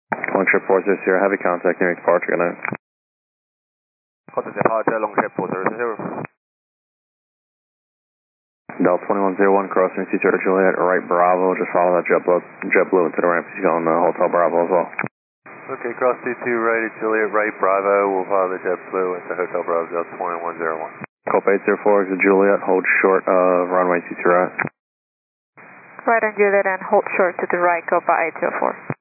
Longship 400, heavy contact near departure, good night. Hotel departure, Longship 400. Delta 2101 crossing Sierra Juliet, right Bravo, just follow that JetBlue into the ramp, he's going to Hotel Bravo as well. Okay, cross C2 right at Juliet, right Bravo, we'll follow the JetBlue into Hotel Bravo, Delta 2101. Copa 804 exit Juliet, hold short of runway 22 right. Right on Juliet and hold short to the right, Copa 804.